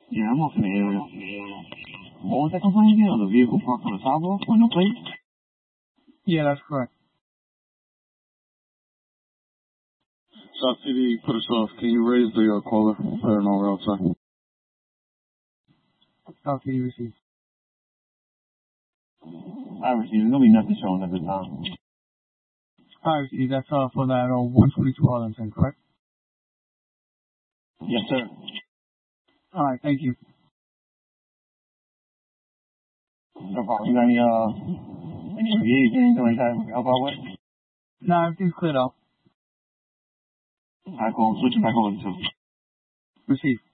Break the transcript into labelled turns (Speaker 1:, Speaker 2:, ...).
Speaker 1: Yeah, I'm off in the area. What was that complaint again? The vehicle parked on the sidewalk with no plate?
Speaker 2: Yeah, that's correct.
Speaker 3: South City, put us off. Can you raise the caller? I don't know where outside.
Speaker 2: South City received.
Speaker 1: I received. There's gonna be nothing showing at the time.
Speaker 2: I received. That's for that 122 Arlington, correct?
Speaker 1: Yes, sir.
Speaker 2: All right, thank you.
Speaker 1: No problem. You got any anything like that help out with?
Speaker 2: No, everything's cleared up.
Speaker 1: Alright, cool. I'm switching back over to.
Speaker 2: Received.